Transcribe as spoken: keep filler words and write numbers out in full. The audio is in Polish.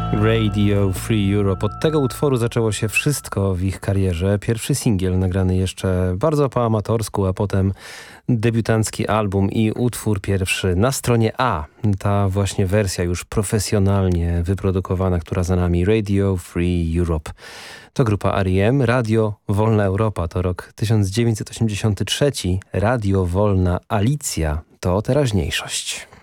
Radio Free Europe. Od tego utworu zaczęło się wszystko w ich karierze. Pierwszy singiel nagrany jeszcze bardzo po amatorsku, a potem debiutancki album i utwór pierwszy na stronie A. Ta właśnie wersja już profesjonalnie wyprodukowana, która za nami. Radio Free Europe. To grupa R E M. Radio Wolna Europa to rok tysiąc dziewięćset osiemdziesiąty trzeci. Radio Wolna Alicja to teraźniejszość.